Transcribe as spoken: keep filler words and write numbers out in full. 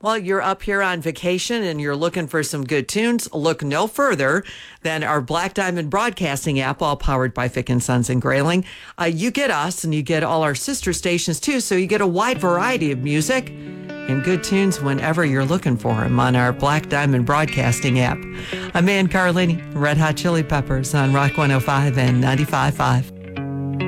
Well, you're up here on vacation and you're looking for some good tunes. Look no further than our Black Diamond Broadcasting app, all powered by Fick and Sons in Grayling. Uh, you get us and you get all our sister stations too, so you get a wide variety of music and good tunes whenever you're looking for them on our Black Diamond Broadcasting app. I'm Ann Carlini, Red Hot Chili Peppers on Rock one oh five and ninety-five point five.